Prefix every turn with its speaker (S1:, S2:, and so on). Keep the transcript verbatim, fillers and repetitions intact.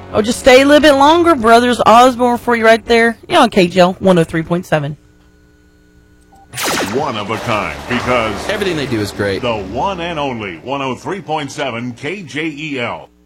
S1: Oh, just stay a little bit longer. Brothers Osborne for you right there. You're on K J L one oh three point seven.
S2: One of a kind, because
S3: everything they do is great.
S2: The one and only one oh three point seven K J E L.